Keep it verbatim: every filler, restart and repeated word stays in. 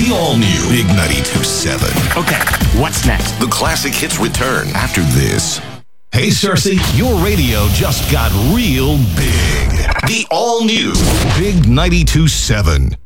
The all-new Big ninety-two point seven. Okay, what's next? The classic hits return after this. Hey, Cersei, your radio just got real big. The all-new Big ninety-two point seven.